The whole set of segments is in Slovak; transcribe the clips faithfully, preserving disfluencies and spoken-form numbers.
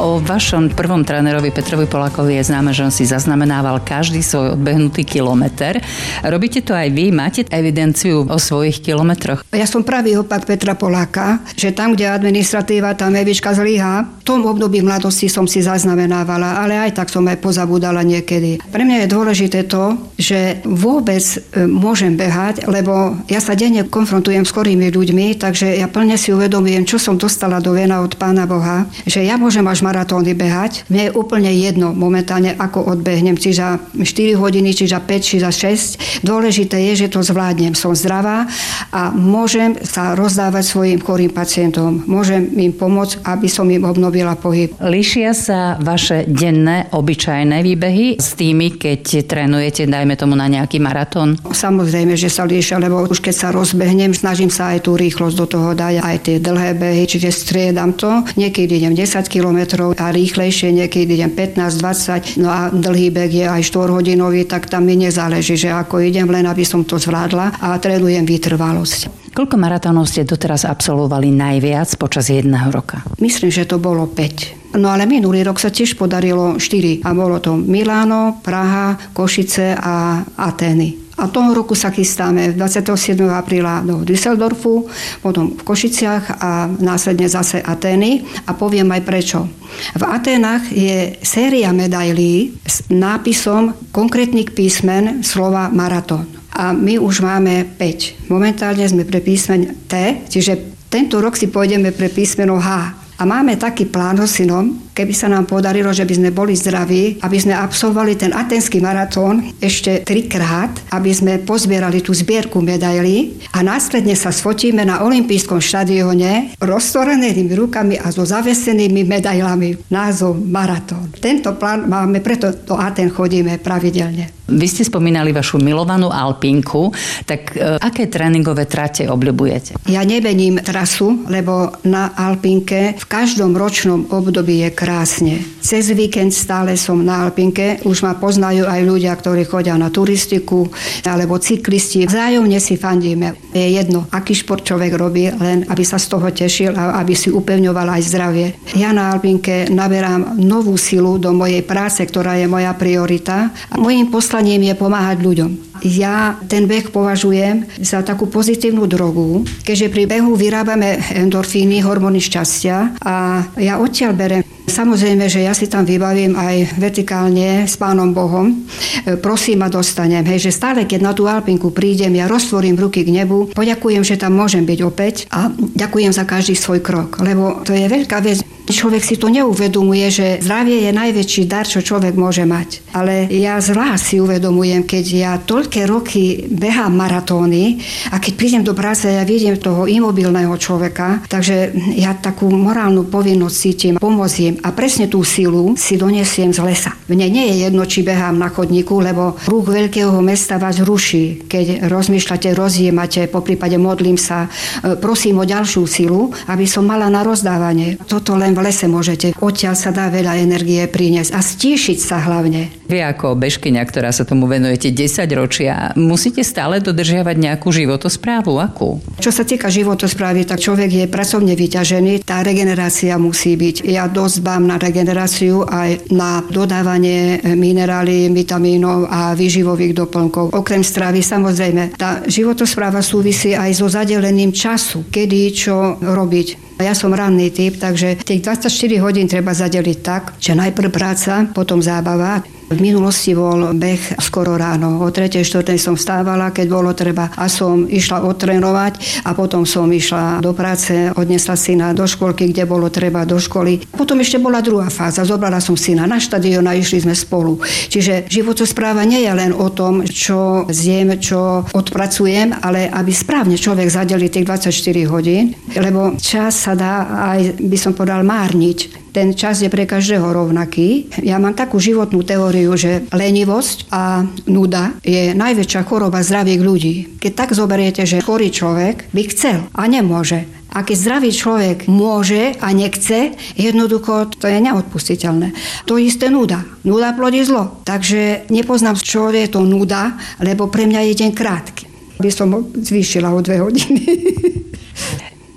O vašom prvom trénerovi Petrovi Polákovi je známe, že on si zaznamenával každý svoj odbehnutý kilometer. Robíte to aj vy? Máte evidenciu o svojich kilometroch? Ja som pravý opak Petra Poláka, že tam, kde administratíva, tam Evička zlyhá. V tom období mladosti som si zaznamenávala, ale aj tak som aj pozabudala niekedy. Pre mňa je dôležité to, že vôbec môžem behať, lebo ja sa denne konfrontujem s chorými ľuďmi, takže ja plne si uvedomujem, čo som dostala do vena od Pána Boha, že ja môžem až maratóny behať. Mne je úplne jedno momentálne, ako odbehnem, či za štyri hodiny, či za päť, či za šesť. Dôležité je, že to zvládnem. Som zdravá a môžem sa rozdávať svojim chorým pacientom. Môžem im pomôcť, aby som im obnovila pohyb. Líšia sa vaše denné, obyčajné výbehy s tými, keď trénujete, dajme tomu, na nejaký maratón? Samozrejme, že sa líšia, lebo už keď sa rozbehnem, snažím sa aj tú rýchlosť do toho dať, aj tie dlhé behy, čiže striedam to. Niekedy idem desať kilometrov a rýchlejšie, niekedy idem pätnásť dvadsať, no a dlhý beh je aj štyrohodinový, tak tam mi nezáleží, že ako idem, len aby som to zvládla a trénujem vytrvalosť. Koľko maratónov ste doteraz absolvovali najviac počas jedného roka? Myslím, že to bolo päť. No ale minulý rok sa tiež podarilo štyri a bolo to Miláno, Praha, Košice a Atény. A toho roku sa chystáme dvadsiateho siedmeho apríla do Düsseldorfu, potom v Košiciach a následne zase Atény. A poviem aj prečo. V Aténach je séria medailí s nápisom konkrétnych písmen slova maratón. A my už máme päť. Momentálne sme pre písmen T, čiže tento rok si pôjdeme pre písmeno H. A máme taký plán so synom, keby sa nám podarilo, že by sme boli zdraví, aby sme absolvovali ten aténsky maratón ešte trikrát, aby sme pozbierali tú zbierku medailí a následne sa sfotíme na olympijskom štadióne roztvorenými rukami a so zavesenými medailami. Názov maratón. Tento plán máme, preto do Atén chodíme pravidelne. Vy ste spomínali vašu milovanú alpinku, tak e, aké tréningové trate obľubujete? Ja nemením trasu, lebo na alpinke v každom ročnom období je krásne. Cez víkend stále som na alpinke, už ma poznajú aj ľudia, ktorí chodia na turistiku alebo cyklisti. Vzájomne si fandíme. Je jedno, aký šport človek robí, len aby sa z toho tešil a aby si upevňoval aj zdravie. Ja na alpinke naberám novú silu do mojej práce, ktorá je moja priorita. A mojím poslaním je pomáhať ľuďom. Ja ten beh považujem za takú pozitívnu drogu, keďže pri behu vyrábame endorfíny, hormóny šťastia a ja odtiaľ berem. Samozrejme, že ja si tam vybavím aj vertikálne s Pánom Bohom. Prosím a dostanem. Hej, že stále, keď na tú alpinku prídem, ja roztvorím ruky k nebu, poďakujem, že tam môžem byť opäť a ďakujem za každý svoj krok, lebo to je veľká vec. Človek si to neuvedomuje, že zdravie je najväčší dar, čo človek môže mať. Ale ja zvlášť si uvedomujem, keď ja toľké roky behám maratóny a keď prídem do práce, ja vidím toho imobilného človeka, takže ja takú morálnu povinnosť cítim, pomôcť im a presne tú silu si donesiem z lesa. Mne nie je jedno, či behám na chodníku, lebo ruch veľkého mesta vás ruší. Keď rozmýšľate, rozjímate, poprípade modlím sa, prosím o ďalšiu silu, aby som mala na rozdávanie. Toto len v lese môžete. Odtiaľ sa dá veľa energie priniesť a stíšiť sa hlavne. Vy ako bežkyňa, ktorá sa tomu venujete desať ročia, musíte stále dodržiavať nejakú životosprávu? Akú? Čo sa týka životosprávy, tak človek je pracovne vyťažený. Tá regenerácia musí byť. Ja dosť dbám na regeneráciu aj na dodávanie minerálií, vitamínov a výživových doplnkov. Okrem stravy, samozrejme, tá životospráva súvisí aj so zadelením času, kedy čo robiť. Ja som ranný typ, takže tých dvadsaťštyri hodín treba zadeliť tak, že najprv práca, potom zábava. V minulosti bol beh skoro ráno. O tretej, štvrtej som vstávala, keď bolo treba a som išla odtrénovať a potom som išla do práce, odnesla syna do školky, kde bolo treba do školy. Potom ešte bola druhá fáza. Zobrala som syna na štadión a išli sme spolu. Čiže životospráva nie je len o tom, čo zjem, čo odpracujem, ale aby správne človek zadelil tých dvadsaťštyri hodín, lebo čas sa dá aj, by som povedal, márniť. Ten čas je pre každého rovnaký. Ja mám takú životnú teóriu, že lenivosť a nuda je najväčšia choroba zdravých ľudí. Keď tak zoberiete, že chorý človek by chcel a nemôže. A keď zdravý človek môže a nechce, jednoducho to je neodpustiteľné. To isté nuda. Nuda plodí zlo. Takže nepoznám, čo je to nuda, lebo pre mňa je deň krátky. By som ho zvýšila o dve hodiny.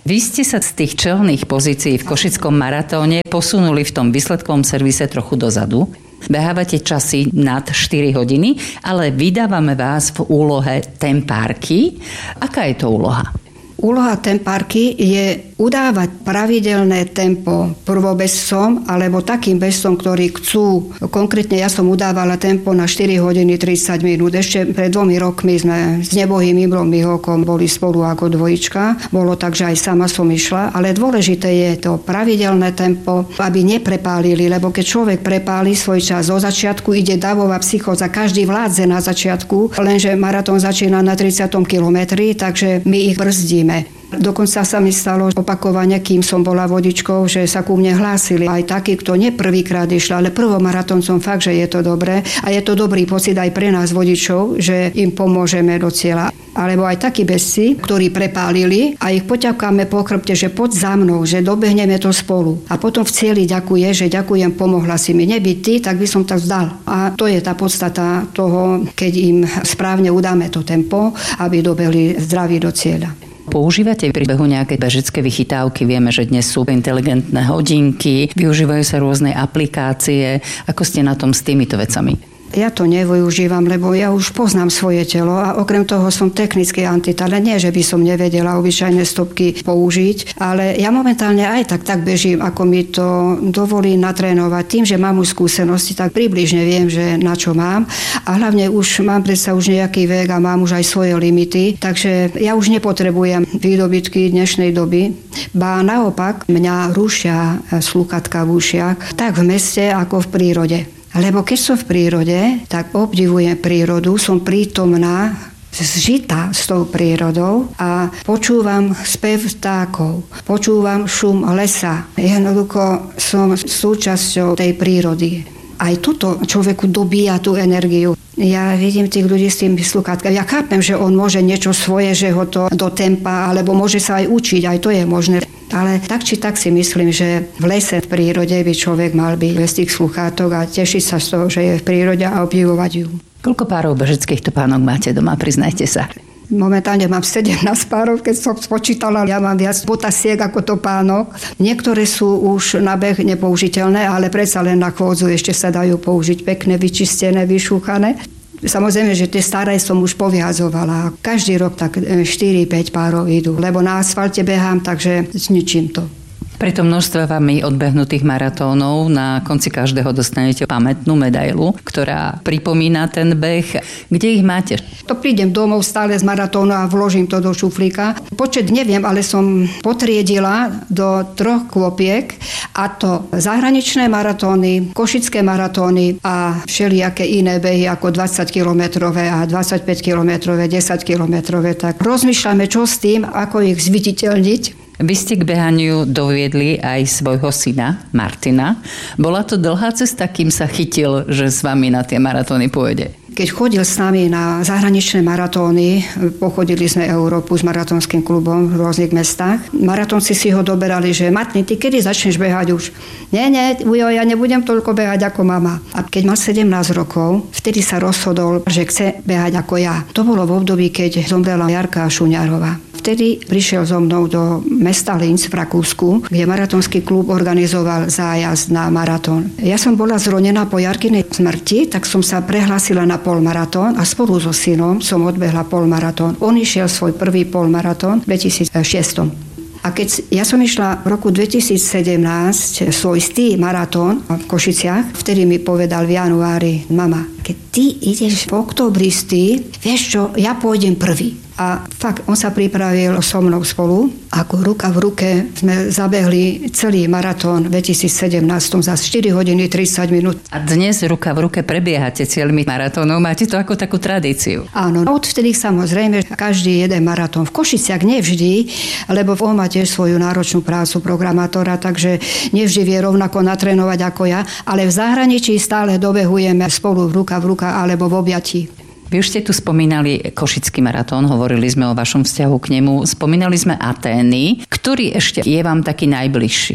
Vy ste sa z tých čelných pozícií v Košickom maratóne posunuli v tom výsledkovom servise trochu dozadu. Behávate časy nad štyri hodiny, ale vydávame vás v úlohe tempárky. Aká je to úloha? Úloha tempárky je udávať pravidelné tempo prvobezcom alebo takým bezcom, ktorí chcú. Konkrétne ja som udávala tempo na štyri hodiny tridsať minút. Ešte pred dvomi rokmi sme s nebohým Imrom Miholkom boli spolu ako dvojička. Bolo tak, že aj sama som išla, ale dôležité je to pravidelné tempo, aby neprepálili, lebo keď človek prepáli svoj čas zo začiatku, ide davová psychóza, každý vládze na začiatku, lenže maratón začína na tridsiatom kilometri, takže my ich brzdíme. Dokonca sa mi stalo opakovane, kým som bola vodičkou, že sa ku mne hlásili aj takí, kto nie prvýkrát išli, ale prvomaratóncom fakt, že je to dobré a je to dobrý pocit aj pre nás vodičov, že im pomôžeme do cieľa. Alebo aj takí bezci, ktorí prepálili a ich poťakáme po chrbte, že poď za mnou, že dobehneme to spolu. A potom v cieli ďakuje, že ďakujem, pomohla si mi. Nebyť ty, tak by som tak vzdal. A to je tá podstata toho, keď im správne udáme to tempo, aby dobehli zdraví do cieľa. Používate pri behu nejaké bežecké vychytávky? Vieme, že dnes sú inteligentné hodinky, využívajú sa rôzne aplikácie. Ako ste na tom s týmito vecami? Ja to nevyužívam, lebo ja už poznám svoje telo a okrem toho som technicky antitalent. Nie, že by som nevedela obyčajné stopky použiť, ale ja momentálne aj tak, tak bežím, ako mi to dovolí natrénovať. Tým, že mám už skúsenosti, tak približne viem, že na čo mám. A hlavne už mám predsa už nejaký vek a mám už aj svoje limity, takže ja už nepotrebujem výdobytky dnešnej doby. Ba naopak, mňa rušia slúchatka v ušiach, tak v meste ako v prírode. Lebo keď som v prírode, tak obdivujem prírodu, som prítomná, zžitá s tou prírodou a počúvam spev vtákov, počúvam šum lesa. Jednoducho som súčasťou tej prírody. Aj toto človeku dobíja tú energiu. Ja vidím tých ľudí s tými sluchátkami. Ja chápem, že on môže niečo svoje, že ho to do tempa, alebo môže sa aj učiť, aj to je možné. Ale tak či tak si myslím, že v lese, v prírode by človek mal byť bez tých sluchátok a tešiť sa z toho, že je v prírode a obdivovať ju. Koľko párov bežeckých topánok máte doma, priznajte sa? Momentálne mám sedemnásť párov, keď som spočítala, ja mám viac botasiek ako topánok. Niektoré sú už na beh nepoužiteľné, ale predsa len na chôdzu ešte sa dajú použiť pekné, vyčistené, vyšúchané. Samozrejme, že tie staré som už poviazovala. Každý rok tak štyri päť párov idú, lebo na asfalte behám, takže zničím to. Pri tom množstve vami odbehnutých maratónov na konci každého dostanete pamätnú medailu, ktorá pripomína ten beh. Kde ich máte? To prídem domov stále z maratónu a vložím to do šuflíka. Počet neviem, ale som potriedila do troch kôpiek, a to zahraničné maratóny, košické maratóny a všelijaké iné behy ako dvadsaťkilometrové a dvadsaťpäťkilometrové, desaťkilometrové. Tak rozmýšľame, čo s tým, ako ich zviditeľniť. Vy ste k behaniu doviedli aj svojho syna, Martina. Bola to dlhá cesta, kým sa chytil, že s vami na tie maratóny pôjde? Keď chodil s nami na zahraničné maratóny, pochodili sme Európu s maratónskym klubom v rôznych mestách. Maratónci si ho doberali, že Martin, ty kedy začneš behať už? Nie, nie, ujo, ja nebudem toľko behať ako mama. A keď mal sedemnásť rokov, vtedy sa rozhodol, že chce behať ako ja. To bolo v období, keď zomrela Jarka Šuňárová. Vtedy prišiel so mnou do mesta Linz v Rakúsku, kde maratónsky klub organizoval zájazd na maratón. Ja som bola zronená po Jarkinej smrti, tak som sa prehlásila na polmaratón a spolu so synom som odbehla polmaratón. On išiel svoj prvý polmaratón v dvetisícšesť. A keď ja som išla v roku dvetisícsedemnásť svoj stý maratón v Košiciach, vtedy mi povedal v januári, mama, keď ty ideš v októbri stý, vieš čo, ja pôjdem prvý. A fakt, on sa pripravil so mnou spolu. Ako ruka v ruke sme zabehli celý maratón v dvetisícsedemnásť za štyri hodiny tridsať minút. A dnes ruka v ruke prebiehate cieľmi maratónov, máte to ako takú tradíciu? Áno, odvtedy samozrejme každý jeden maratón. V Košiciach nevždy, lebo on má tiež svoju náročnú prácu programátora, takže nevždy vie rovnako natrénovať ako ja, ale v zahraničí stále dobehujeme spolu ruka v ruka alebo v objatí. Vy už ste tu spomínali Košický maratón, hovorili sme o vašom vzťahu k nemu, spomínali sme Atény. Ktorý ešte je vám taký najbližší?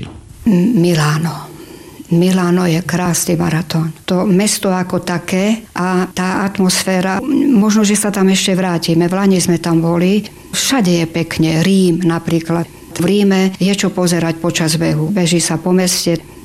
Miláno. Miláno je krásny maratón. To mesto ako také a tá atmosféra, možno, že sa tam ešte vrátime. V Lani sme tam boli. Všade je pekne. Rím napríklad. V Ríme je čo pozerať počas behu. Beží sa po meste.